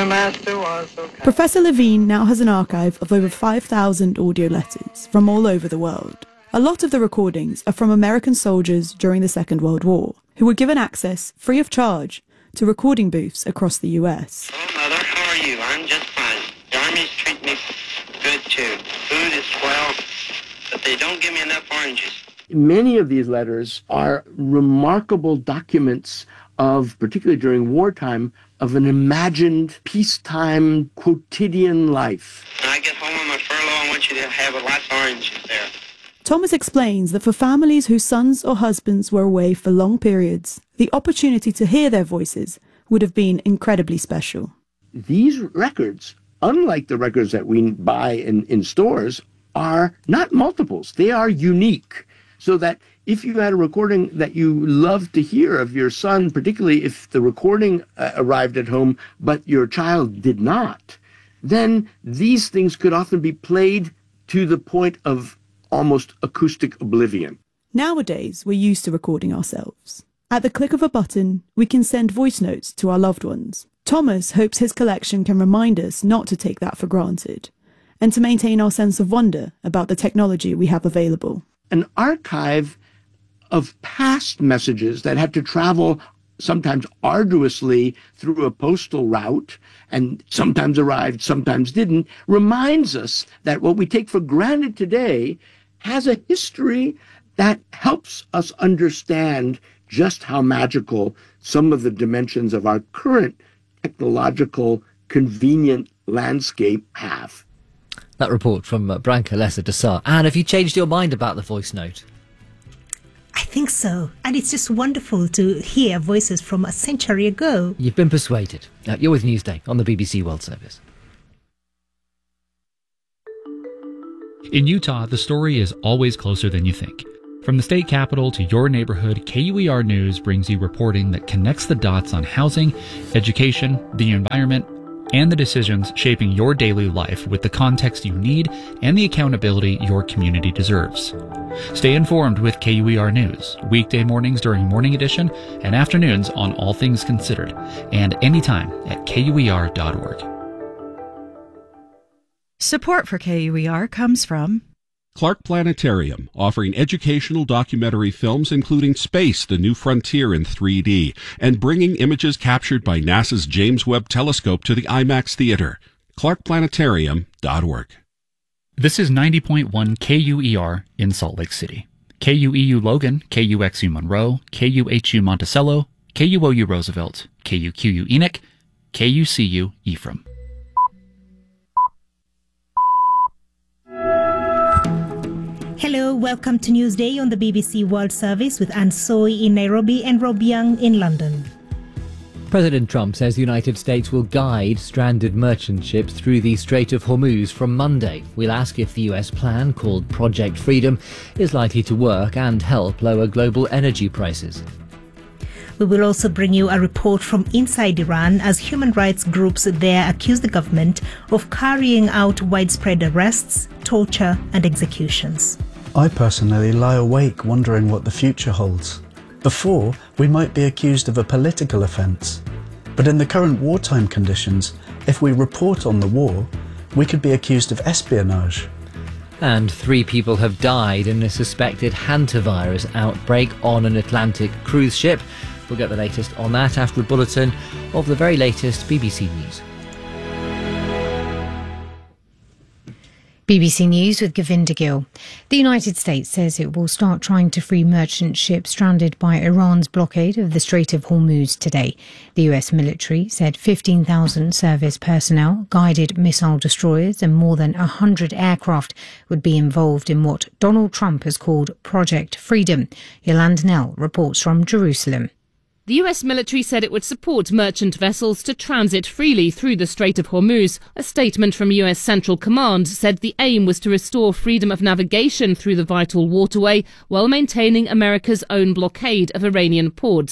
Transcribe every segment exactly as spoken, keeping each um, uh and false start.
the master was so kind. Professor Levine now has an archive of over five thousand audio letters from all over the world. A lot of the recordings are from American soldiers during the Second World War, who were given access, free of charge, to recording booths across the U S. Hello, Mother. How are you? I'm just fine. The Army's treating me good, too. Food is swell, but they don't give me enough oranges. Many of these letters are remarkable documents of, particularly during wartime, of an imagined peacetime quotidian life. When I get home on my furlough, I want you to have lots of oranges there. Thomas explains that for families whose sons or husbands were away for long periods, the opportunity to hear their voices would have been incredibly special. These records, unlike the records that we buy in, in stores, are not multiples. They are unique. So that if you had a recording that you loved to hear of your son, particularly if the recording uh, arrived at home, but your child did not, then these things could often be played to the point of almost acoustic oblivion. Nowadays, we're used to recording ourselves. At the click of a button, we can send voice notes to our loved ones. Thomas hopes his collection can remind us not to take that for granted, and to maintain our sense of wonder about the technology we have available. An archive of past messages that had to travel sometimes arduously through a postal route and sometimes arrived, sometimes didn't, reminds us that what we take for granted today has a history that helps us understand just how magical some of the dimensions of our current technological, convenient landscape have. That report from uh, Branka Lesser-Desar. Anne, have you changed your mind about the voice note? I think so. And it's just wonderful to hear voices from a century ago. You've been persuaded. Uh, you're with Newsday on the B B C World Service. In Utah, the story is always closer than you think. From the state capital to your neighborhood, K U E R News brings you reporting that connects the dots on housing, education, the environment, and the decisions shaping your daily life with the context you need and the accountability your community deserves. Stay informed with K U E R News, weekday mornings during Morning Edition and afternoons on All Things Considered, and anytime at K U E R dot org. Support for K U E R comes from Clark Planetarium, offering educational documentary films including Space, the New Frontier in three D, and bringing images captured by NASA's James Webb Telescope to the IMAX Theater. clark planetarium dot org. This is ninety point one K U E R in Salt Lake City. K U E U Logan, K U X U Monroe, K U H U Monticello, K U O U Roosevelt, K U Q U Enoch, K U C U Ephraim. Hello, welcome to Newsday on the B B C World Service with Anne Soy in Nairobi and Rob Young in London. President Trump says the United States will guide stranded merchant ships through the Strait of Hormuz from Monday. We'll ask if the U S plan, called Project Freedom, is likely to work and help lower global energy prices. We will also bring you a report from inside Iran as human rights groups there accuse the government of carrying out widespread arrests, torture and executions. I personally lie awake wondering what the future holds. Before, we might be accused of a political offence. But in the current wartime conditions, if we report on the war, we could be accused of espionage. And three people have died in a suspected hantavirus outbreak on an Atlantic cruise ship. We'll get the latest on that after a bulletin of the very latest B B C News. B B C News with Govinda Gill. The United States says it will start trying to free merchant ships stranded by Iran's blockade of the Strait of Hormuz today. The U S military said fifteen thousand service personnel, guided missile destroyers and more than one hundred aircraft would be involved in what Donald Trump has called Project Freedom. Yolande Knell reports from Jerusalem. The U S military said it would support merchant vessels to transit freely through the Strait of Hormuz. A statement from U S Central Command said the aim was to restore freedom of navigation through the vital waterway while maintaining America's own blockade of Iranian ports.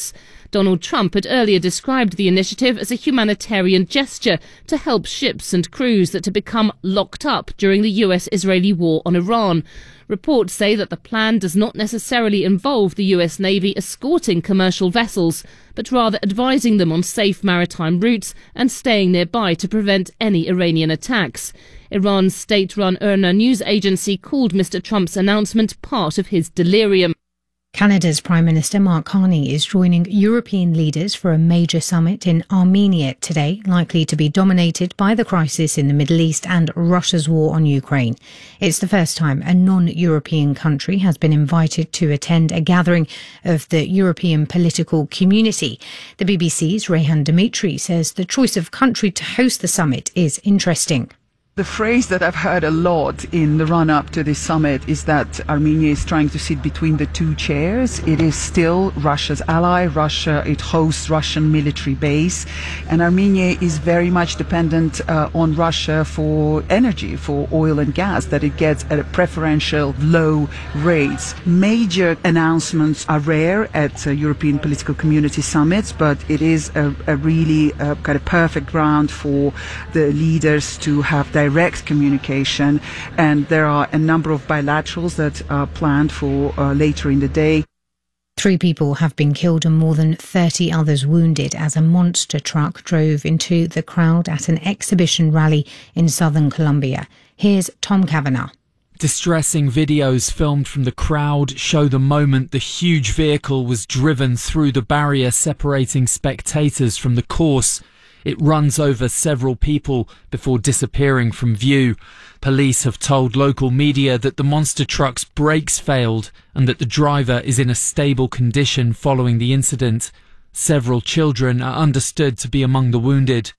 Donald Trump had earlier described the initiative as a humanitarian gesture to help ships and crews that had become locked up during the U S-Israeli war on Iran. Reports say that the plan does not necessarily involve the U S Navy escorting commercial vessels, but rather advising them on safe maritime routes and staying nearby to prevent any Iranian attacks. Iran's state-run I R N A news agency called Mister Trump's announcement part of his delirium. Canada's Prime Minister Mark Carney is joining European leaders for a major summit in Armenia today, likely to be dominated by the crisis in the Middle East and Russia's war on Ukraine. It's the first time a non-European country has been invited to attend a gathering of the European political community. The B B C's Rehan Dimitri says the choice of country to host the summit is interesting. The phrase that I've heard a lot in the run-up to this summit is that Armenia is trying to sit between the two chairs. It is still Russia's ally. Russia, it hosts Russian military base. And Armenia is very much dependent uh, on Russia for energy, for oil and gas, that it gets at a preferential low rates. Major announcements are rare at uh, European political community summits, but it is a, a really uh, kind of perfect ground for the leaders to have direct communication, and there are a number of bilaterals that are planned for uh, later in the day. Three people have been killed and more than thirty others wounded as a monster truck drove into the crowd at an exhibition rally in southern Colombia. Here's Tom Kavanagh. Distressing videos filmed from the crowd show the moment the huge vehicle was driven through the barrier separating spectators from the course. It runs over several people before disappearing from view. Police have told local media that the monster truck's brakes failed and that the driver is in a stable condition following the incident. Several children are understood to be among the wounded.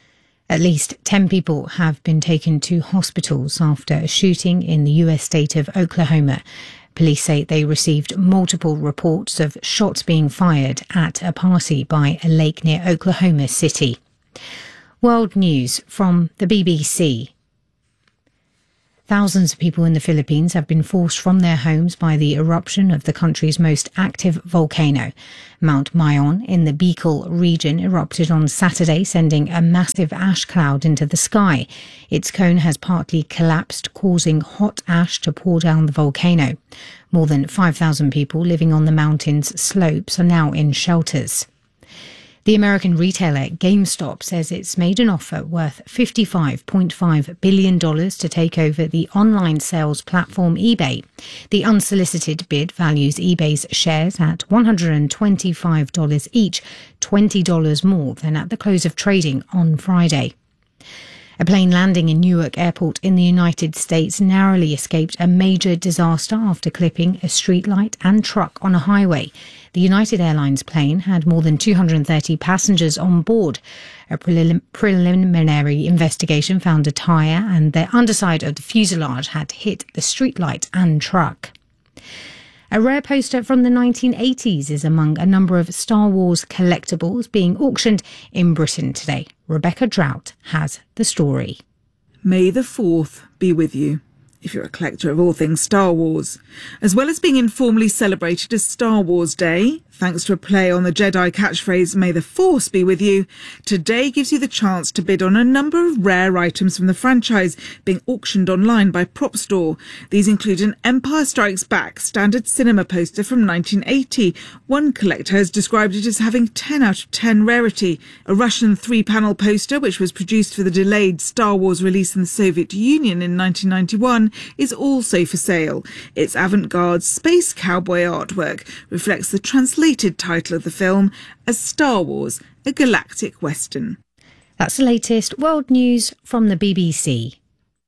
At least ten people have been taken to hospitals after a shooting in the U S state of Oklahoma. Police say they received multiple reports of shots being fired at a party by a lake near Oklahoma City. World news from the B B C. Thousands of people in the Philippines have been forced from their homes by the eruption of the country's most active volcano. Mount Mayon in the Bicol region erupted on Saturday, sending a massive ash cloud into the sky. Its cone has partly collapsed, causing hot ash to pour down the volcano. More than five thousand people living on the mountain's slopes are now in shelters. The American retailer GameStop says it's made an offer worth fifty-five point five billion dollars to take over the online sales platform eBay. The unsolicited bid values eBay's shares at one hundred twenty-five dollars each, twenty dollars more than at the close of trading on Friday. A plane landing in Newark Airport in the United States narrowly escaped a major disaster after clipping a streetlight and truck on a highway. The United Airlines plane had more than two hundred thirty passengers on board. A prelim- preliminary investigation found a tyre and the underside of the fuselage had hit the streetlight and truck. A rare poster from the nineteen eighties is among a number of Star Wars collectibles being auctioned in Britain today. Rebecca Drought has the story. May the fourth be with you, if you're a collector of all things Star Wars. As well as being informally celebrated as Star Wars Day, thanks to a play on the Jedi catchphrase, May the Force be with you, today gives you the chance to bid on a number of rare items from the franchise being auctioned online by PropStore. These include an Empire Strikes Back standard cinema poster from nineteen eighty. One collector has described it as having ten out of ten rarity. A Russian three-panel poster, which was produced for the delayed Star Wars release in the Soviet Union in nineteen ninety-one, is also for sale. Its avant-garde space cowboy artwork reflects the translation title of the film as Star Wars, a galactic western. That's the latest world news from the B B C.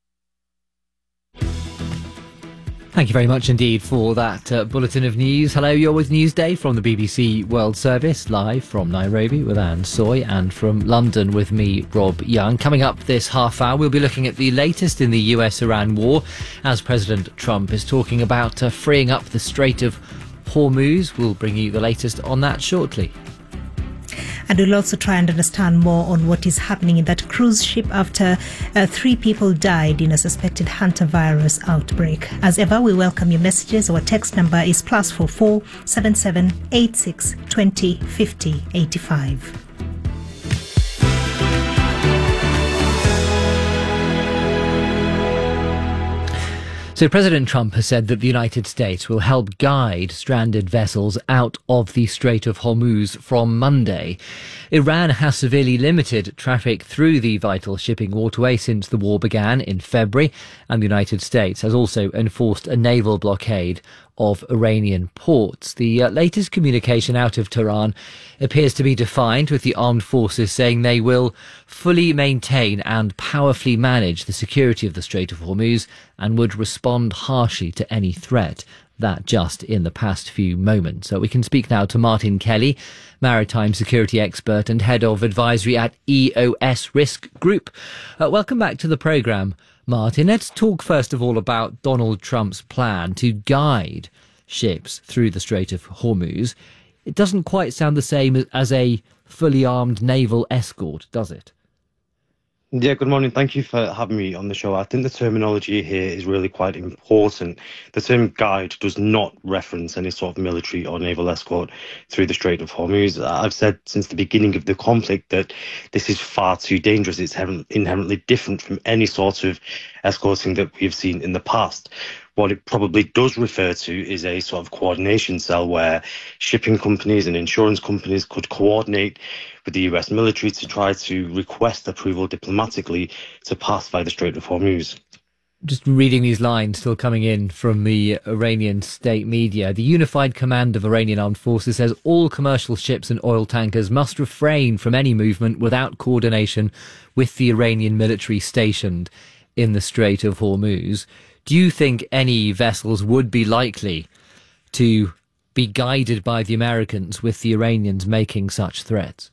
Thank you very much indeed for that uh, bulletin of news. Hello, you're with Newsday from the B B C World Service, live from Nairobi with Anne Soy and from London with me, Rob Young. Coming up this half hour, we'll be looking at the latest in the U S-Iran war as President Trump is talking about uh, freeing up the Strait of Hormuz. We'll bring you the latest on that shortly. And we'll also try and understand more on what is happening in that cruise ship after uh, three people died in a suspected hantavirus outbreak. As ever, we welcome your messages. Our text number is plus four four seven seven eight six twenty fifty eighty five. So President Trump has said that the United States will help guide stranded vessels out of the Strait of Hormuz from Monday. Iran has severely limited traffic through the vital shipping waterway since the war began in February, and the United States has also enforced a naval blockade of Iranian ports. The uh, latest communication out of Tehran appears to be defined, with the armed forces saying they will fully maintain and powerfully manage the security of the Strait of Hormuz and would respond harshly to any threat. That just in the past few moments. So we can speak now to Martin Kelly, maritime security expert and head of advisory at E O S Risk Group. Uh, welcome back to the programme, Martin. Let's talk first of all about Donald Trump's plan to guide ships through the Strait of Hormuz. It doesn't quite sound the same as a fully armed naval escort, does it? Yeah, good morning. Thank you for having me on the show. I think the terminology here is really quite important. The term guide does not reference any sort of military or naval escort through the Strait of Hormuz. I've said since the beginning of the conflict that this is far too dangerous. It's inherently different from any sort of escorting that we've seen in the past. What it probably does refer to is a sort of coordination cell where shipping companies and insurance companies could coordinate with the U S military to try to request approval diplomatically to pass by the Strait of Hormuz. Just reading these lines still coming in from the Iranian state media. The Unified Command of Iranian Armed Forces says all commercial ships and oil tankers must refrain from any movement without coordination with the Iranian military stationed in the Strait of Hormuz. Do you think any vessels would be likely to be guided by the Americans with the Iranians making such threats?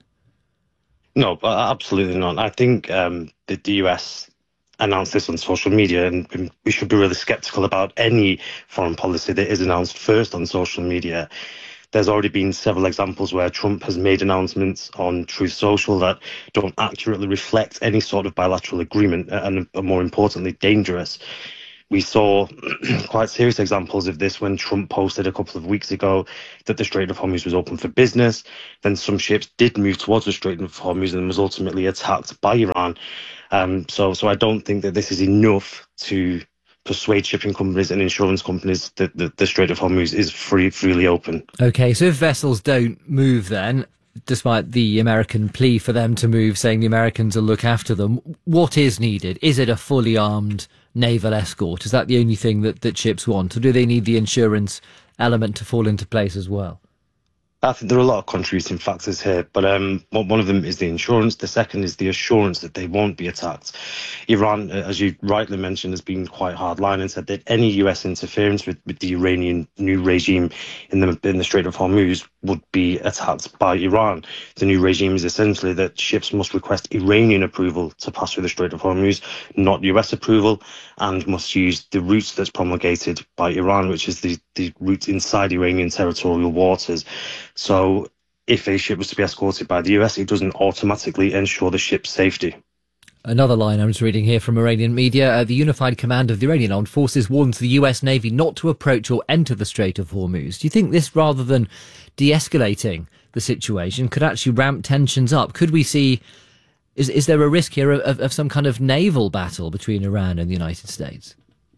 No, absolutely not. I think um, that the U S announced this on social media, and we should be really sceptical about any foreign policy that is announced first on social media. There's already been several examples where Trump has made announcements on Truth Social that don't accurately reflect any sort of bilateral agreement and are more importantly dangerous. We saw quite serious examples of this when Trump posted a couple of weeks ago that the Strait of Hormuz was open for business. Then some ships did move towards the Strait of Hormuz and was ultimately attacked by Iran. Um, so, so I don't think that this is enough to persuade shipping companies and insurance companies that, that the Strait of Hormuz is free, freely open. OK, so if vessels don't move then, despite the American plea for them to move, saying the Americans will look after them, what is needed? Is it a fully armed naval escort? Is that the only thing that, that ships want? Or do they need the insurance element to fall into place as well? I think there are a lot of contributing factors here, but um, one of them is the insurance. The second is the assurance that they won't be attacked. Iran, as you rightly mentioned, has been quite hardline and said that any U S interference with, with the Iranian new regime in the in the Strait of Hormuz would be attacked by Iran. The new regime is essentially that ships must request Iranian approval to pass through the Strait of Hormuz, not U S approval, and must use the route that's promulgated by Iran, which is the, the route inside Iranian territorial waters. So if a ship was to be escorted by the U S, it doesn't automatically ensure the ship's safety. Another line I'm just reading here from Iranian media. Uh, the Unified Command of the Iranian Armed Forces warns the U S Navy not to approach or enter the Strait of Hormuz. Do you think this, rather than de-escalating the situation, could actually ramp tensions up? Could we see, is, is there a risk here of, of some kind of naval battle between Iran and the United States?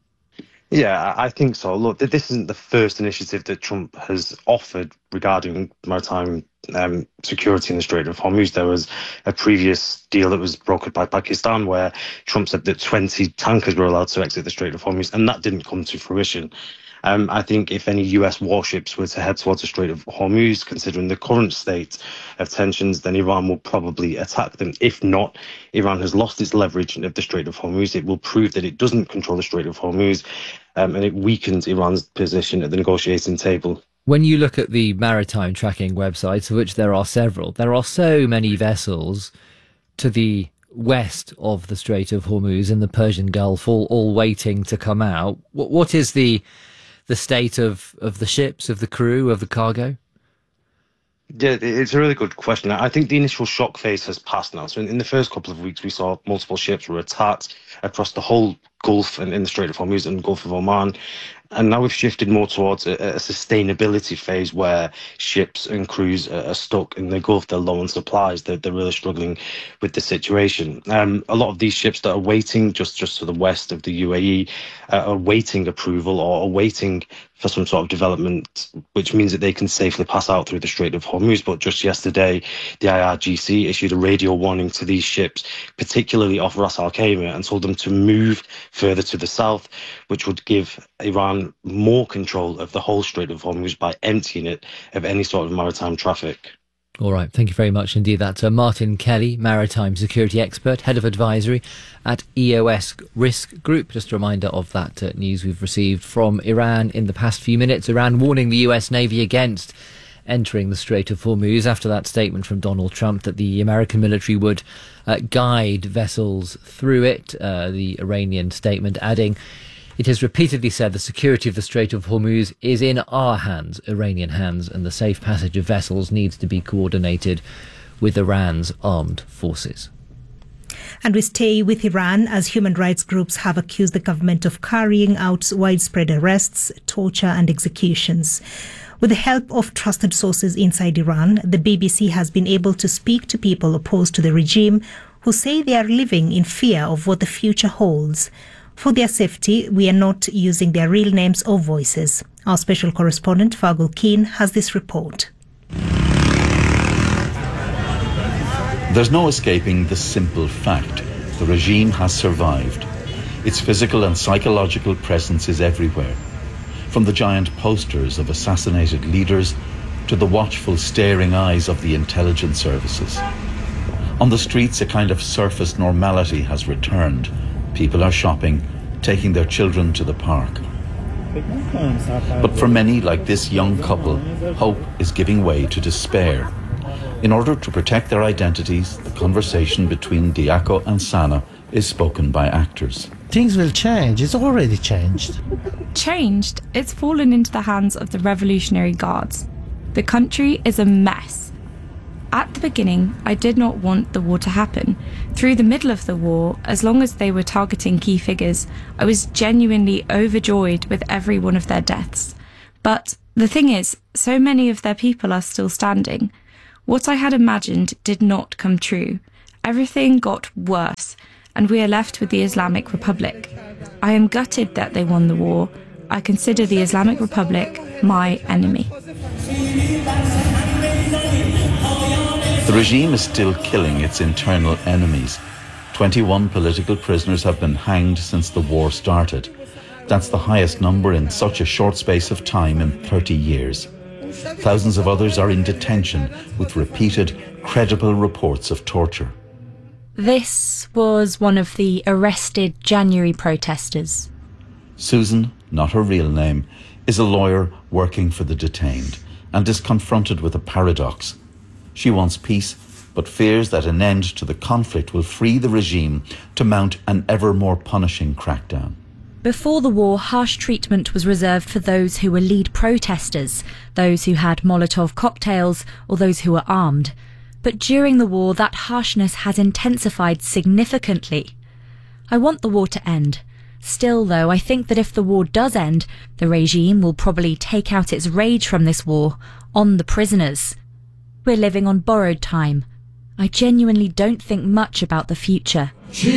Yeah, I think so. Look, this isn't the first initiative that Trump has offered regarding maritime um, security in the Strait of Hormuz. There was a previous deal that was brokered by Pakistan where Trump said that twenty tankers were allowed to exit the Strait of Hormuz, and that didn't come to fruition. Um, I think if any U S warships were to head towards the Strait of Hormuz, considering the current state of tensions, then Iran will probably attack them. If not, Iran has lost its leverage of the Strait of Hormuz. It will prove that it doesn't control the Strait of Hormuz, um, and it weakens Iran's position at the negotiating table. When you look at the maritime tracking websites, of which there are several, there are so many vessels to the west of the Strait of Hormuz in the Persian Gulf, all, all waiting to come out. What, what is the the state of, of the ships, of the crew, of the cargo? Yeah, it's a really good question. I think the initial shock phase has passed now. So in, in the first couple of weeks, we saw multiple ships were attacked across the whole Gulf and in the Strait of Hormuz and Gulf of Oman. And now we've shifted more towards a, a sustainability phase where ships and crews are, are stuck in the Gulf. They're low on supplies. They're, they're really struggling with the situation. Um, a lot of these ships that are waiting just, just to the west of the U A E uh, are waiting approval or are waiting for some sort of development, which means that they can safely pass out through the Strait of Hormuz. But just yesterday, the I R G C issued a radio warning to these ships, particularly off Ras Al Khaimah, and told them to move further to the south, which would give Iran more control of the whole Strait of Hormuz by emptying it of any sort of maritime traffic. All right, thank you very much indeed. That's uh, Martin Kelly, maritime security expert, head of advisory at E O S Risk Group. Just a reminder of that uh, news we've received from Iran in the past few minutes. Iran warning the U S Navy against entering the Strait of Hormuz after that statement from Donald Trump that the American military would uh, guide vessels through it. Uh, the Iranian statement adding, "It has repeatedly said the security of the Strait of Hormuz is in our hands, Iranian hands, and the safe passage of vessels needs to be coordinated with Iran's armed forces." And we stay with Iran as human rights groups have accused the government of carrying out widespread arrests, torture and executions. With the help of trusted sources inside Iran, the B B C has been able to speak to people opposed to the regime who say they are living in fear of what the future holds. For their safety, we are not using their real names or voices. Our special correspondent, Fargul Keen, has this report. There's no escaping the simple fact. The regime has survived. Its physical and psychological presence is everywhere. From the giant posters of assassinated leaders to the watchful staring eyes of the intelligence services. On the streets, a kind of surface normality has returned. People are shopping, taking their children to the park. But for many, like this young couple, hope is giving way to despair. In order to protect their identities, the conversation between Diaco and Sana is spoken by actors. Things will change. It's already changed. Changed? It's fallen into the hands of the Revolutionary Guards. The country is a mess. At the beginning, I did not want the war to happen. Through the middle of the war, as long as they were targeting key figures, I was genuinely overjoyed with every one of their deaths. But the thing is, so many of their people are still standing. What I had imagined did not come true. Everything got worse, and we are left with the Islamic Republic. I am gutted that they won the war. I consider the Islamic Republic my enemy. The regime is still killing its internal enemies. twenty-one political prisoners have been hanged since the war started. That's the highest number in such a short space of time in thirty years. Thousands of others are in detention with repeated, credible reports of torture. This was one of the arrested January protesters. Susan, not her real name, is a lawyer working for the detained and is confronted with a paradox. She wants peace, but fears that an end to the conflict will free the regime to mount an ever more punishing crackdown. Before the war, harsh treatment was reserved for those who were lead protesters, those who had Molotov cocktails, or those who were armed. But during the war, that harshness has intensified significantly. I want the war to end. Still, though, I think that if the war does end, the regime will probably take out its rage from this war on the prisoners. We're living on borrowed time. I genuinely don't think much about the future.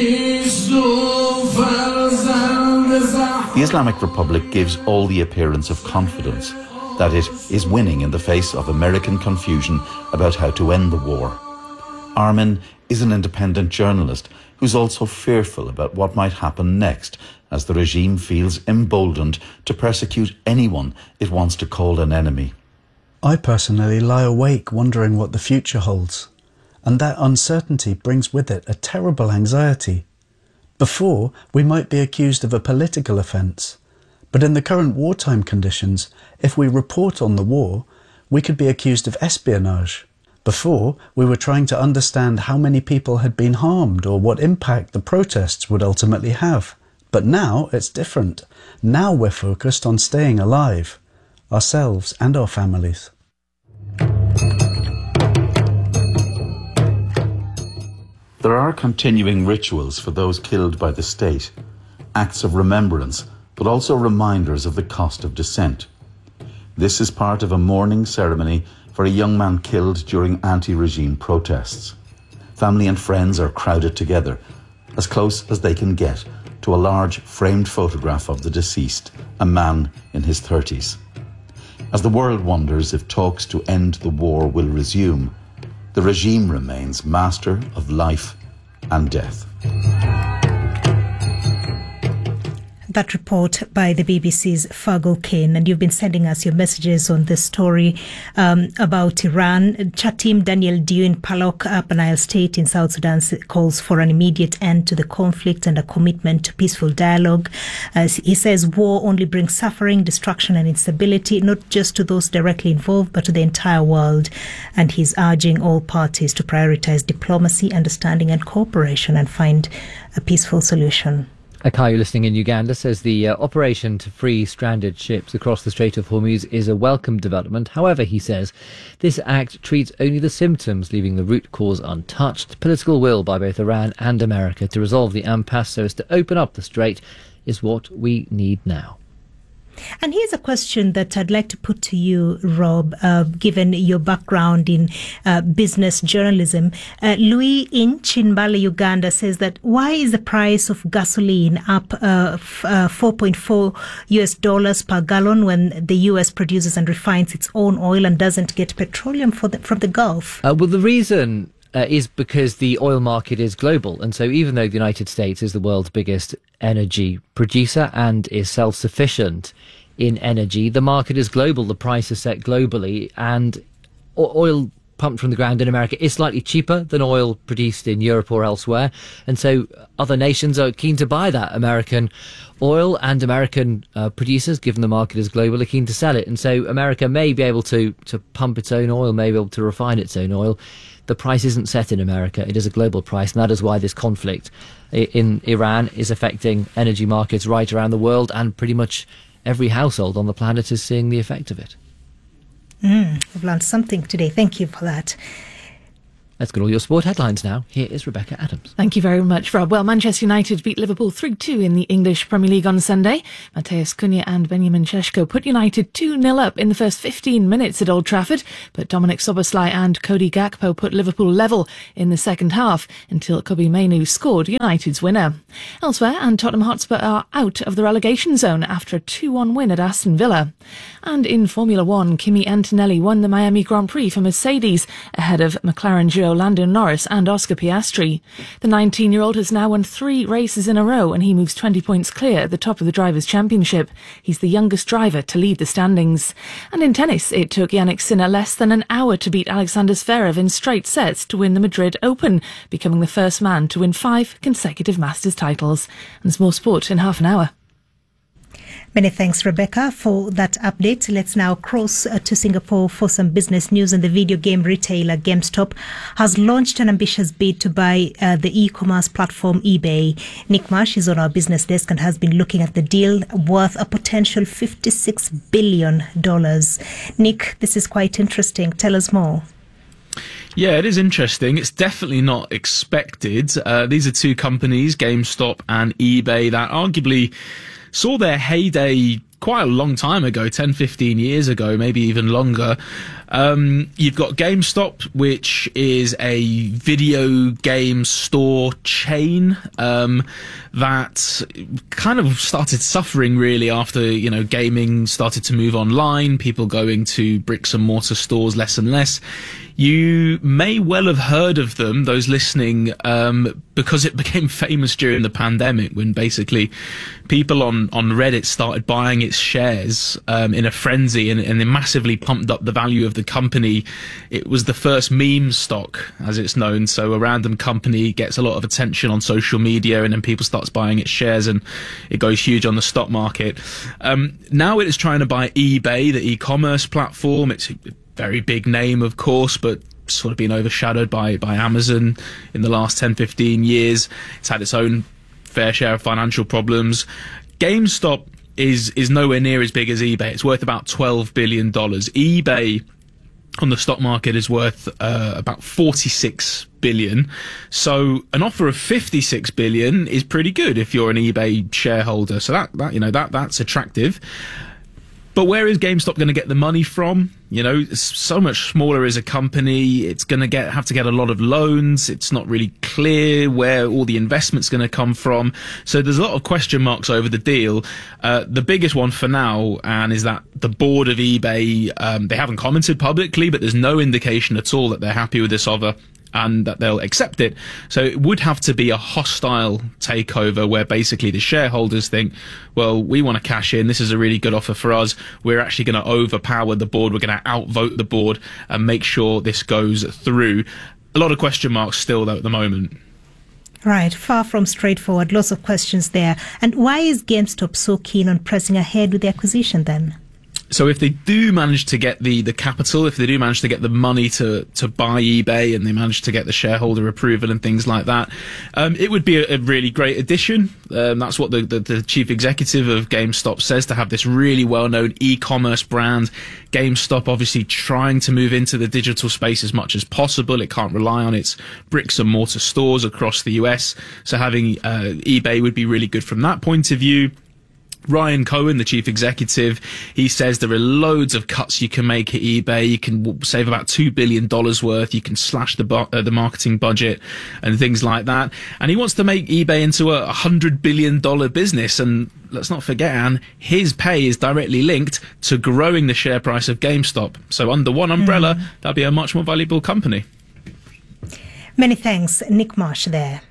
The Islamic Republic gives all the appearance of confidence that it is winning in the face of American confusion about how to end the war. Armin is an independent journalist who's also fearful about what might happen next as the regime feels emboldened to persecute anyone it wants to call an enemy. I personally lie awake wondering what the future holds, and that uncertainty brings with it a terrible anxiety. Before, we might be accused of a political offence, but in the current wartime conditions, if we report on the war, we could be accused of espionage. Before, we were trying to understand how many people had been harmed or what impact the protests would ultimately have. But now it's different. Now we're focused on staying alive, ourselves and our families. There are continuing rituals for those killed by the state, acts of remembrance, but also reminders of the cost of dissent. This is part of a mourning ceremony for a young man killed during anti-regime protests. Family and friends are crowded together, as close as they can get to a large framed photograph of the deceased, a man in his thirties. As the world wonders if talks to end the war will resume, the regime remains master of life and death. That report by the B B C's Fergal Kane, and you've been sending us your messages on this story um, about Iran. Chat team Daniel Dew in Palok, Upper Nile State in South Sudan, calls for an immediate end to the conflict and a commitment to peaceful dialogue. As he says, war only brings suffering, destruction and instability, not just to those directly involved, but to the entire world. And he's urging all parties to prioritize diplomacy, understanding and cooperation and find a peaceful solution. Akayu, listening in Uganda, says the uh, operation to free stranded ships across the Strait of Hormuz is a welcome development. However, he says, this act treats only the symptoms, leaving the root cause untouched. Political will by both Iran and America to resolve the impasse so as to open up the strait is what we need now. And here's a question that I'd like to put to you, Rob, uh, given your background in uh, business journalism. Uh, Louis Inch in Mbale, Uganda says that why is the price of gasoline up uh, f- uh, four point four U S dollars per gallon when the U S produces and refines its own oil and doesn't get petroleum for the, from the Gulf? Uh, well, the reason Uh, is because the oil market is global. And so even though the United States is the world's biggest energy producer and is self-sufficient in energy, the market is global. The price is set globally, and o- oil pumped from the ground in America is slightly cheaper than oil produced in Europe or elsewhere. And so other nations are keen to buy that American oil, and American uh, producers, given the market is global, are keen to sell it. And so America may be able to, to pump its own oil, may be able to refine its own oil. The price isn't set in America. It is a global price, and that is why this conflict in Iran is affecting energy markets right around the world, and pretty much every household on the planet is seeing the effect of it. Mm, I've learned something today. Thank you for that. Let's get all your sport headlines now. Here is Rebecca Adams. Thank you very much, Rob. Well, Manchester United beat Liverpool three two in the English Premier League on Sunday. Matheus Cunha and Benjamin Šeško put United two nil up in the first fifteen minutes at Old Trafford, but Dominic Szoboszlai and Cody Gakpo put Liverpool level in the second half until Kobbie Mainoo scored United's winner. Elsewhere, and Tottenham Hotspur are out of the relegation zone after a two one win at Aston Villa. And in Formula One, Kimi Antonelli won the Miami Grand Prix for Mercedes ahead of McLaren duo Lando Norris and Oscar Piastri. The nineteen-year-old has now won three races in a row, and he moves twenty points clear at the top of the Drivers' Championship. He's the youngest driver to lead the standings. And in tennis, it took Jannik Sinner less than an hour to beat Alexander Zverev in straight sets to win the Madrid Open, becoming the first man to win five consecutive Masters titles. And there's more sport in half an hour. Many thanks, Rebecca, for that update. Let's now cross uh, to Singapore for some business news. And the video game retailer GameStop has launched an ambitious bid to buy uh, the e-commerce platform eBay. Nick Marsh is on our business desk and has been looking at the deal worth a potential fifty-six billion dollars. Nick, this is quite interesting. Tell us more. Yeah, it is interesting. It's definitely not expected. Uh, these are two companies, GameStop and eBay, that arguably saw their heyday quite a long time ago, ten, fifteen years ago, maybe even longer. Um, you've got GameStop, which is a video game store chain um, that kind of started suffering really after, you know, gaming started to move online, people going to bricks and mortar stores less and less. You may well have heard of them, those listening, um, because it became famous during the pandemic when basically people on, on Reddit started buying its shares um, in a frenzy, and, and they massively pumped up the value of the company. It was the first meme stock, as it's known. So a random company gets a lot of attention on social media, and then people starts buying its shares, and it goes huge on the stock market. Um, now it is trying to buy eBay, the e-commerce platform. It's a very big name, of course, but sort of been overshadowed by, by Amazon in the last ten, fifteen years. It's had its own fair share of financial problems. GameStop is is nowhere near as big as eBay. It's worth about twelve billion dollars. eBay on the stock market is worth uh, about forty-six billion. So an offer of fifty-six billion is pretty good if you're an eBay shareholder. So that, that you know that that's attractive. But where is GameStop going to get the money from? You know, it's so much smaller as a company. It's going to get have to get a lot of loans. It's not really clear where all the investment's going to come from. So there's a lot of question marks over the deal. Uh, the biggest one for now, Anne, is that the board of eBay, um, they haven't commented publicly, but there's no indication at all that they're happy with this offer and that they'll accept it. So it would have to be a hostile takeover where basically the shareholders think, well, we want to cash in. This is a really good offer for us. We're actually going to overpower the board. We're going to outvote the board and make sure this goes through. A lot of question marks still, though, at the moment. Right, far from straightforward. Lots of questions there. And why is GameStop so keen on pressing ahead with the acquisition then? So if they do manage to get the, the capital, if they do manage to get the money to, to buy eBay and they manage to get the shareholder approval and things like that, um, it would be a, a really great addition. Um, that's what the, the, the chief executive of GameStop says, to have this really well-known e-commerce brand. GameStop obviously trying to move into the digital space as much as possible. It can't rely on its bricks and mortar stores across the U S. So having uh, eBay would be really good from that point of view. Ryan Cohen, the chief executive, he says there are loads of cuts you can make at eBay. You can save about two billion dollars worth. You can slash the bu- uh, the marketing budget and things like that. And he wants to make eBay into a one hundred billion dollars business. And let's not forget, Anne, his pay is directly linked to growing the share price of GameStop. So under one umbrella, mm. that'd be a much more valuable company. Many thanks, Nick Marsh there.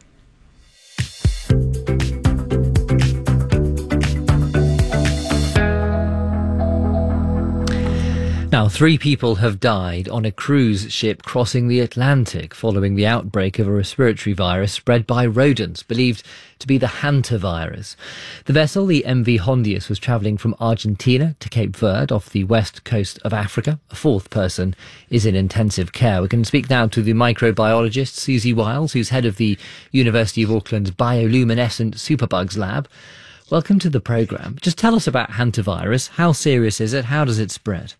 Now, three people have died on a cruise ship crossing the Atlantic following the outbreak of a respiratory virus spread by rodents, believed to be the hantavirus. The vessel, the M V Hondius, was travelling from Argentina to Cape Verde off the west coast of Africa. A fourth person is in intensive care. We can speak now to the microbiologist Susie Wiles, who's head of the University of Auckland's Bioluminescent Superbugs Lab. Welcome to the programme. Just tell us about hantavirus. How serious is it? How does it spread?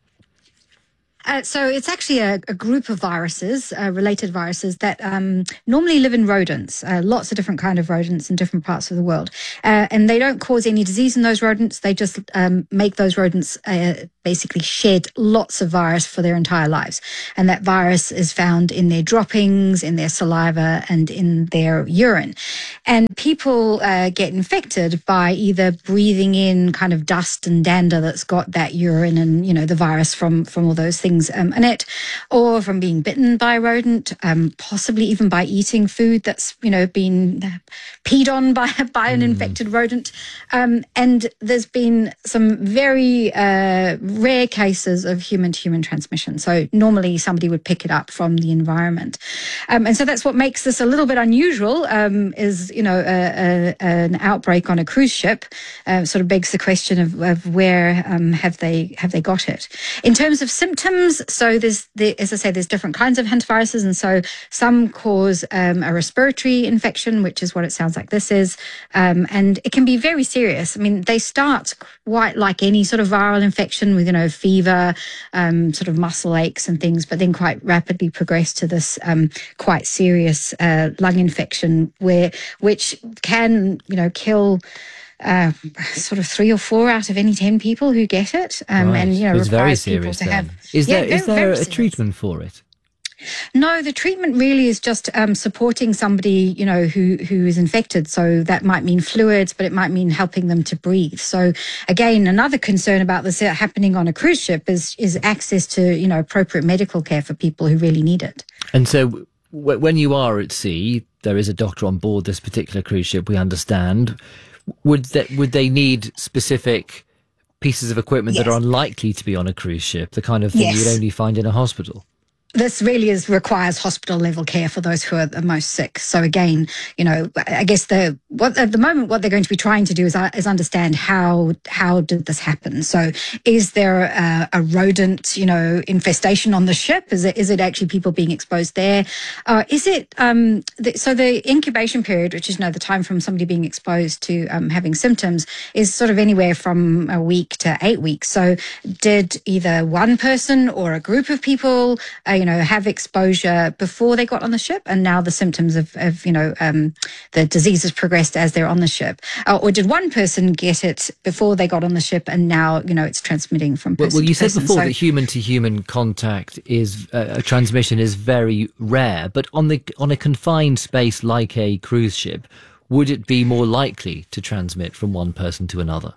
Uh, so it's actually a, a group of viruses, uh, related viruses that um, normally live in rodents, uh, lots of different kind of rodents in different parts of the world. Uh, and they don't cause any disease in those rodents. They just um, make those rodents uh, basically shed lots of virus for their entire lives. And that virus is found in their droppings, in their saliva, and in their urine. And people uh, get infected by either breathing in kind of dust and dander that's got that urine and, you know, the virus from, from all those things um, in it, or from being bitten by a rodent, um, possibly even by eating food that's, you know, been peed on by, by an mm. infected rodent. Um, and there's been some very uh, rare cases of human-to-human transmission. So normally somebody would pick it up from the environment. Um, and so that's what makes this a little bit unusual, um, is, you know, a, a, an outbreak on a cruise ship uh, sort of begs the question of, of where um, have they have they got it. In terms of symptoms, so there's, there, as I say, there's different kinds of hantaviruses, and so some cause um, a respiratory infection, which is what it sounds like this is, um, and it can be very serious. I mean, they start quite like any sort of viral infection with, you know, fever, um, sort of muscle aches and things, but then quite rapidly progress to this um, quite serious uh, lung infection, where which can, you know, kill Uh, sort of three or four out of any ten people who get it, um, right. and you know, it's very requires people serious. to Then. have. Is yeah, there very, is there very a serious. treatment for it? No, the treatment really is just um, supporting somebody, you know, who who is infected. So that might mean fluids, but it might mean helping them to breathe. So again, another concern about this happening on a cruise ship is is access to, you know, appropriate medical care for people who really need it. And so w- when you are at sea, there is a doctor on board this particular cruise ship, we understand. Would that would they need specific pieces of equipment yes. that are unlikely to be on a cruise ship, the kind of thing yes. you'd only find in a hospital? this really is requires hospital level care for those who are the most sick. So again, you know, I guess the what at the moment what they're going to be trying to do is, uh, is understand how how did this happen. So is there a, a rodent, you know, infestation on the ship? Is it is it actually people being exposed there? Uh, is it um, the, so the incubation period, which is you know the time from somebody being exposed to um, having symptoms, is sort of anywhere from a week to eight weeks. So did either one person or a group of people uh, you know, have exposure before they got on the ship, and now the symptoms of, of you know, um, the disease has progressed as they're on the ship? Uh, or did one person get it before they got on the ship, and now, you know, it's transmitting from person well, well, you to person? said before so, that human-to-human contact is uh, a transmission is very rare, but on the on a confined space like a cruise ship, would it be more likely to transmit from one person to another?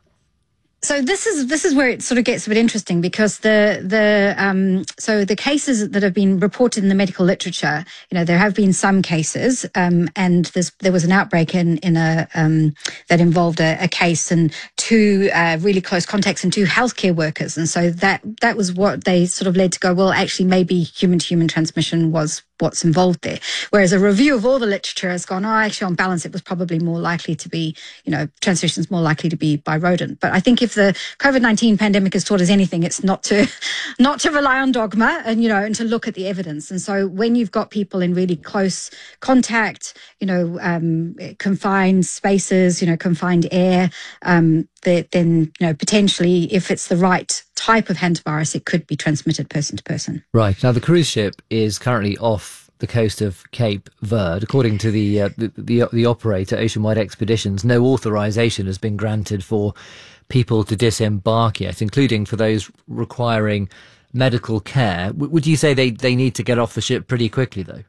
So this is this is where it sort of gets a bit interesting, because the the um, so the cases that have been reported in the medical literature, you know, there have been some cases, um, and there's, there was an outbreak in in a um, that involved a, a case and two uh, really close contacts and two healthcare workers, and so that that was what they sort of led to go, well, actually maybe human to human transmission was what's involved there. Whereas a review of all the literature has gone, oh, actually on balance it was probably more likely to be, you know, transmission is more likely to be by rodent. But I think if the COVID nineteen pandemic has taught us anything, it's not to not to rely on dogma and, you know, and to look at the evidence. And so when you've got people in really close contact, you know, um, confined spaces, you know, confined air, um, that then, you know, potentially if it's the right type of hantavirus, it could be transmitted person to person. Right. Now, the cruise ship is currently off the coast of Cape Verde. According to the, uh, the, the, the operator, Oceanwide Expeditions, no authorization has been granted for people to disembark yet, including for those requiring medical care. W- would you say they, they need to get off the ship pretty quickly, though?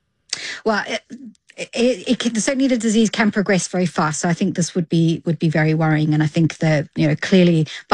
Well, it, it, it can, certainly the disease can progress very fast. So I think this would be would be very worrying. And I think that, you know, clearly